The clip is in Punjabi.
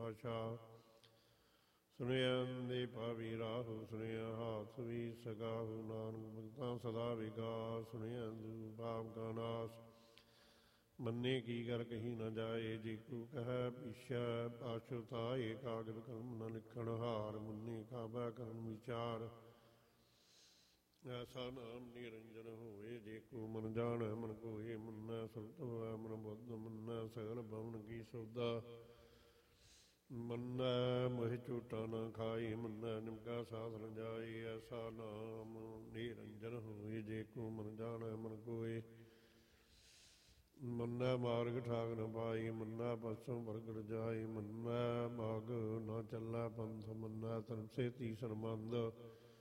ਭਾਸ਼ਾ ਸੁਣਿਆ ਦੇ ਭਾਵੀ ਰਾਹੂ ਸੁਣਿਆ ਹਾਥ ਵੀ ਸਗਾਹੂ ਨਾਨਕ ਭਗਤਾਂ ਸਦਾ ਵਿਗਾਸ ਸੁਣਿਆ ਦੂ ਪਾਪ ਕਾ ਨਾਸ ਮੰਨੇ ਕੀ ਕਰ ਕਹੀ ਨਾ ਜਾਏ ਜੇ ਕੋ ਕਹਿ ਪਿਛੈ ਪਾਛੁਤਾਏ ਕਾਗਦ ਕਲਮ ਨ ਲਿਖਣ ਹਾਰ ਮੁੰਨੇ ਕਾਬਾ ਕਰਨ ਵਿਚਾਰ ਐਸਾ ਨਾਮ ਨਿਰੰਜਨ ਹੋਏ ਜੇ ਕੋ ਮਨ ਜਾਣੈ ਮਨ ਕੋਏ ਮੰਨੈ ਸੁਰਤ ਹੋਵੈ ਮਨ ਬੁੱਧ ਮੰਨੈ ਸਗਲ ਭਵਨ ਕੀ ਸੌਦਾ ਮੰਨੈ ਮੋਹਿ ਝੂਟਾ ਨਾ ਖਾਈ ਮੰਨੈ ਨਿਮਕਾ ਸਾਧ ਨ ਜਾਈ ਐਸਾ ਨਾਮ ਨਿਰੰਜਨ ਹੋਏ ਜੇ ਕੋ ਮਨ ਜਾਣੈ ਮਨ ਕੋਏ ਮੰਨੈ ਮਾਰਗ ਠਾਕ ਨ ਪਾਈ ਮੰਨੈ ਪਸੋਂ ਪ੍ਰਗਟ ਜਾਈ ਮੰਨੈ ਮਾਗ ਨਾ ਚੱਲੈ ਪੰਥ ਮੰਨੈ ਧਰਮ ਸੇਤੀ ਸਰਮੰਦ